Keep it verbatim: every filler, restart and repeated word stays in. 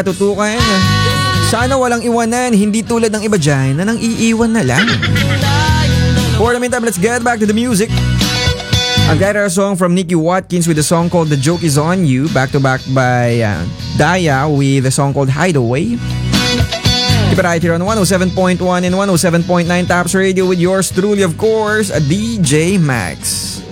katutukan. Sana walang iwanan, hindi tulad ng iba dyan na nang iiwan na lang. For the meantime, let's get back to the music. I've got our song from Nikki Watkins with a song called The Joke Is On You, back to back by uh, Daya with a song called Hideaway. Keep it right here on one oh seven point one and one oh seven point nine Tops Radio with yours truly, of course, a D J Max.